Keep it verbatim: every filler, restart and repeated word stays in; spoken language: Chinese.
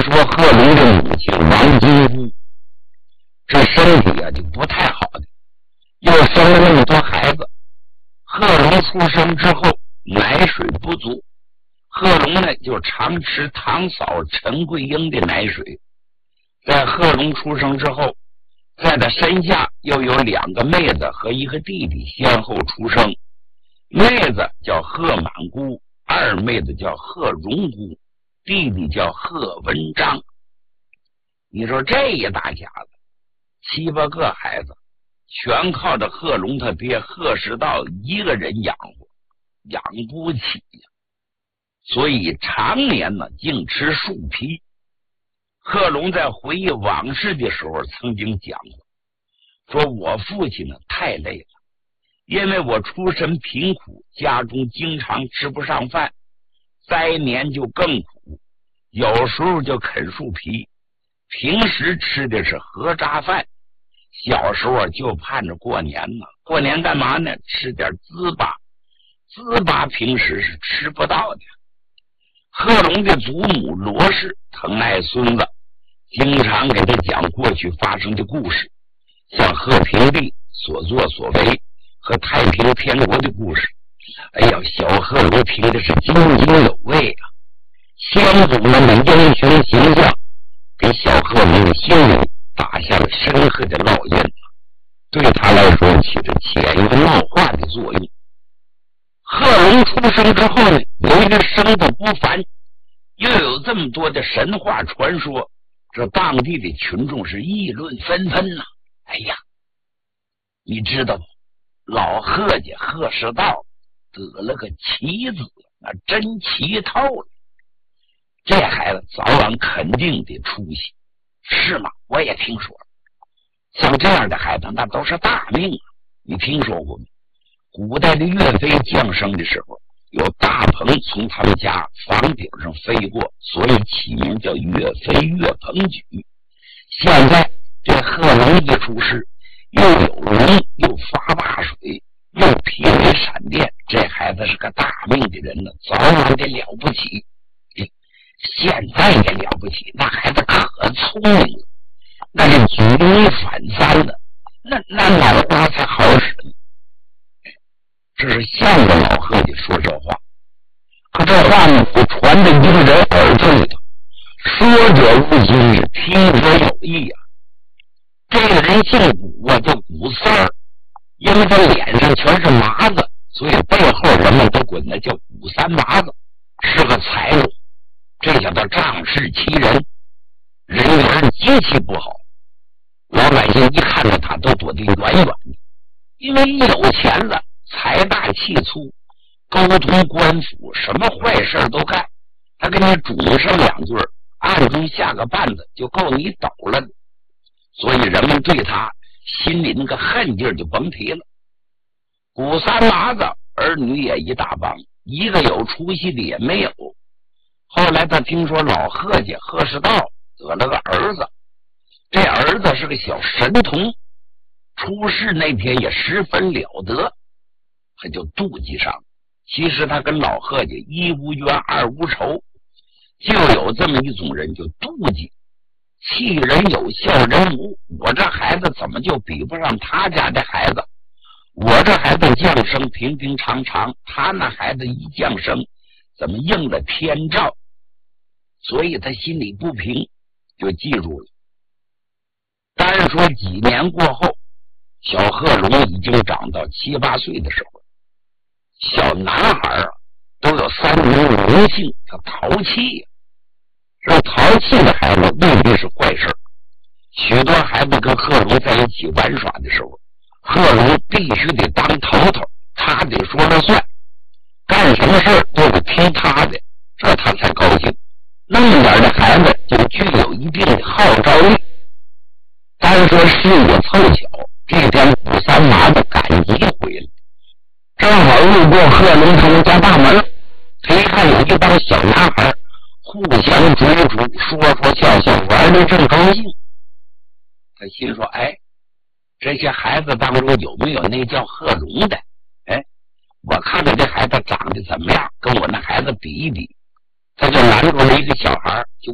说贺龙的母亲王金姑，这身体啊就不太好的，又生了那么多孩子。贺龙出生之后奶水不足，贺龙呢就常吃堂嫂陈桂英的奶水。在贺龙出生之后，在他身下又有两个妹子和一个弟弟先后出生，妹子叫贺满姑，二妹子叫贺荣姑，弟弟叫贺文章。你说这一大家子七八个孩子，全靠着贺龙他爹贺世道一个人养活，养不起呀，所以常年呢净吃树皮。贺龙在回忆往事的时候曾经讲过，说我父亲呢太累了，因为我出身贫苦，家中经常吃不上饭，灾年就更苦，有时候就啃树皮，平时吃的是河渣饭。小时候就盼着过年呢，过年干嘛呢？吃点糍粑，糍粑平时是吃不到的。贺龙的祖母罗氏疼爱孙子，经常给他讲过去发生的故事，像贺平帝所作所为和太平天国的故事。哎呀，小贺龙听的是津津有味啊！先祖们的英雄形象给小贺龙的心灵打下了深刻的烙印，对他来说起着潜移默化的作用。贺龙出生之后呢，由于生的不凡，又有这么多的神话传说，这当地的群众是议论纷纷呐、啊。哎呀，你知道不？老贺家贺世道得了个奇子，那真奇透了。这孩子早晚肯定得出息，是吗？我也听说了，像这样的孩子那都是大命啊！你听说过吗？古代的岳飞降生的时候，有大鹏从他们家房顶上飞过，所以起名叫岳飞岳鹏举。现在这贺龙一出世，又有龙，又发大水，又劈雷闪电，这孩子是个大命的人呢，早晚得了不起。现在也了不起，那孩子可聪明了，那是举一反三的，那那脑瓜才好使呢。这是向着老贺家说这话，可这话呢不传到一个人耳朵里头，说者无心，听者有意啊。这个人姓古啊，叫古三儿，因为他脸上全是麻子，所以背后人们都管他叫古三麻子，是个财路。这叫做仗势欺人，人缘极其不好，老百姓一看到他都躲得远远的，因为一有钱了，财大气粗，沟通官府，什么坏事都干，他给你主上两句，暗中下个绊子就够你倒了，所以人们对他心里那个恨劲就甭提了。古三麻子儿女也一大帮，一个有出息的也没有。后来他听说老贺家贺世道得了个儿子，这儿子是个小神童，出世那天也十分了得，他就妒忌上。其实他跟老贺家一无冤二无仇，就有这么一种人，就妒忌，气人有笑人无，我这孩子怎么就比不上他家的孩子？我这孩子降生平平常常，他那孩子一降生怎么应了天照？所以他心里不平，就记住了。但是说几年过后，小贺龙已经长到七八岁的时候，小男孩啊都有三名荣幸，叫淘气呀。这淘气的孩子未必是坏事，许多孩子跟贺龙在一起玩耍的时候，贺龙必须得当头头，他得说了算，干什么事都得听他的，这他才高兴。那么点的孩子就具有一定的号召力。但是说是我凑巧，这天古三麻子赶集回来，正好路过贺龙他们家大门，他一看有一帮小男孩互相追逐，说说笑笑，玩得正高兴。他心说，哎，这些孩子当中有没有那叫贺龙的？哎，我看看这孩子长得怎么样，跟我那孩子比一比。他就拦住了一个小孩，就